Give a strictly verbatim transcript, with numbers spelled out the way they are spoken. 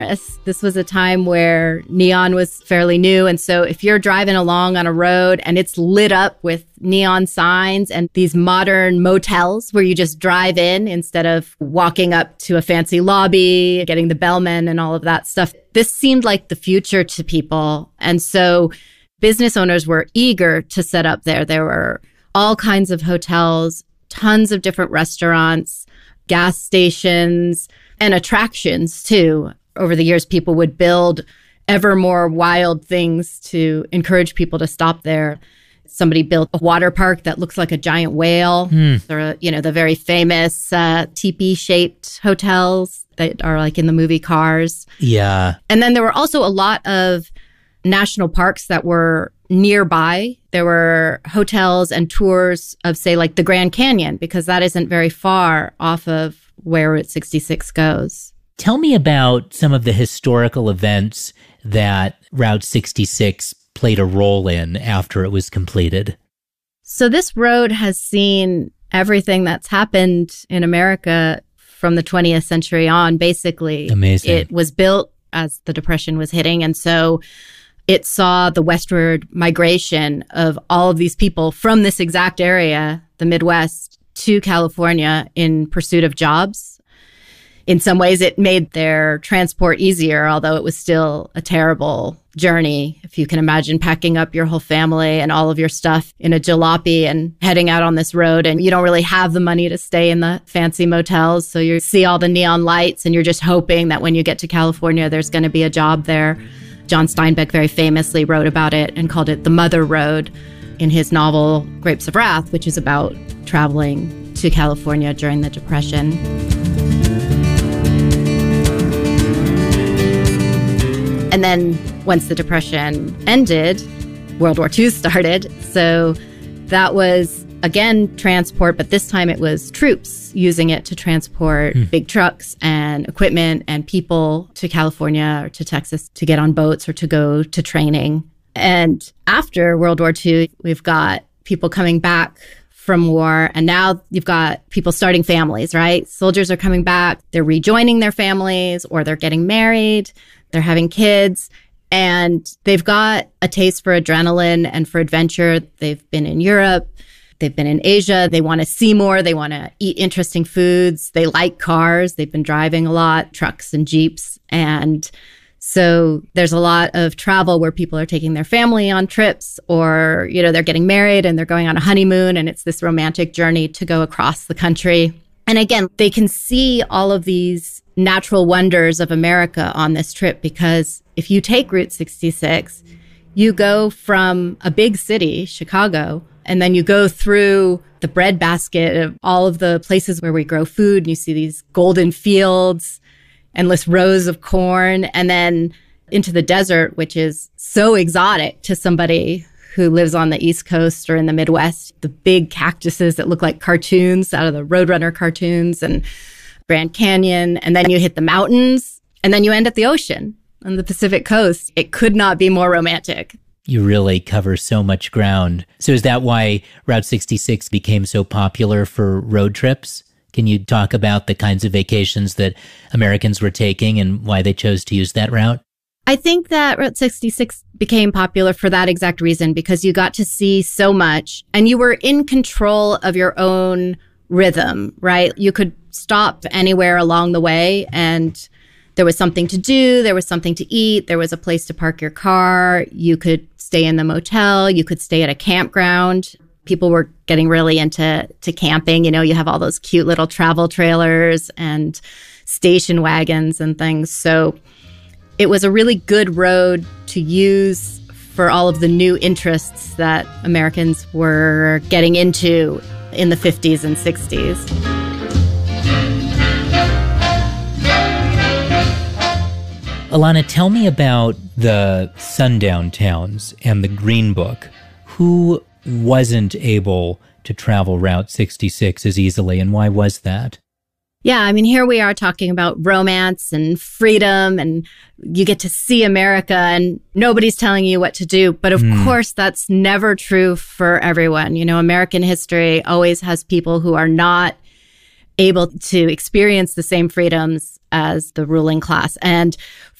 Yes, this was a time where neon was fairly new. And so if you're driving along on a road and it's lit up with neon signs and these modern motels where you just drive in instead of walking up to a fancy lobby, getting the bellman and all of that stuff, this seemed like the future to people. And so business owners were eager to set up there. There were all kinds of hotels, tons of different restaurants, gas stations, and attractions too. Over the years, people would build ever more wild things to encourage people to stop there. Somebody built a water park that looks like a giant whale. Mm. There are, you know, the very famous uh, teepee-shaped hotels that are like in the movie Cars. Yeah. And then there were also a lot of national parks that were nearby. There were hotels and tours of, say, like the Grand Canyon, because that isn't very far off of where Route sixty-six goes. Tell me about some of the historical events that Route sixty-six played a role in after it was completed. So this road has seen everything that's happened in America from the twentieth century on, basically. Amazing. It was built as the Depression was hitting, and so it saw the westward migration of all of these people from this exact area, the Midwest, to California in pursuit of jobs. In some ways, it made their transport easier, although it was still a terrible journey. If you can imagine packing up your whole family and all of your stuff in a jalopy and heading out on this road, and you don't really have the money to stay in the fancy motels. So you see all the neon lights and you're just hoping that when you get to California, there's going to be a job there. John Steinbeck very famously wrote about it and called it the Mother Road in his novel Grapes of Wrath, which is about traveling to California during the Depression. And then once the Depression ended, World War Two started. So that was, again, transport, but this time it was troops using it to transport mm. big trucks and equipment and people to California or to Texas to get on boats or to go to training. And after World War Two, we've got people coming back from war. And now you've got people starting families, right? Soldiers are coming back. They're rejoining their families or they're getting married. They're having kids. And they've got a taste for adrenaline and for adventure. They've been in Europe. They've been in Asia. They want to see more. They want to eat interesting foods. They like cars. They've been driving a lot, trucks and Jeeps. And so there's a lot of travel where people are taking their family on trips, or, you know, they're getting married and they're going on a honeymoon, and it's this romantic journey to go across the country. And again, they can see all of these natural wonders of America on this trip, because if you take Route sixty-six, you go from a big city, Chicago, and then you go through the breadbasket of all of the places where we grow food, and you see these golden fields, endless rows of corn, and then into the desert, which is so exotic to somebody who lives on the East Coast or in the Midwest. The big cactuses that look like cartoons out of the Roadrunner cartoons, and Grand Canyon. And then you hit the mountains, and then you end at the ocean on the Pacific coast. It could not be more romantic. You really cover so much ground. So is that why Route sixty-six became so popular for road trips? Can you talk about the kinds of vacations that Americans were taking and why they chose to use that route? I think that Route sixty-six became popular for that exact reason, because you got to see so much and you were in control of your own rhythm, right? You could stop anywhere along the way and there was something to do, there was something to eat, there was a place to park your car, you could stay in the motel, you could stay at a campground. People were getting really into to camping. You know, you have all those cute little travel trailers and station wagons and things. So it was a really good road to use for all of the new interests that Americans were getting into in the fifties and sixties. Ilana, tell me about the sundown towns and the Green Book. Who wasn't able to travel Route sixty-six as easily, and why was that? Yeah, I mean, here we are talking about romance and freedom, and you get to see America and nobody's telling you what to do. But of mm. course, that's never true for everyone. You know, American history always has people who are not able to experience the same freedoms as the ruling class. And